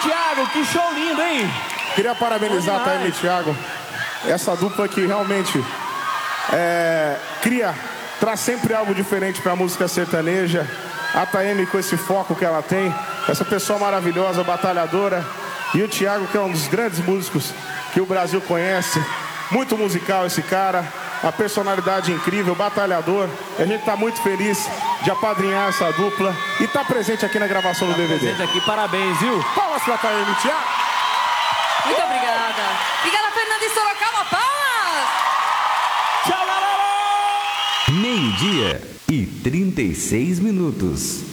Thiago, que show lindo, hein? Queria parabenizar a Taeme e Thiago. Essa dupla que realmente traz sempre algo diferente pra música sertaneja. A Taeme com esse foco que ela tem, essa pessoa maravilhosa, batalhadora. E o Thiago, que é um dos grandes músicos que o Brasil conhece. Muito musical esse cara, a personalidade incrível, batalhador. E a gente tá muito feliz de apadrinhar essa dupla e tá presente aqui na gravação do DVD. Presente aqui, parabéns, viu? Palmas pra Taeme e Thiago. Muito obrigada. Obrigada, Fernanda de Sorocaba. Palmas! Tchau, galera! 12:36.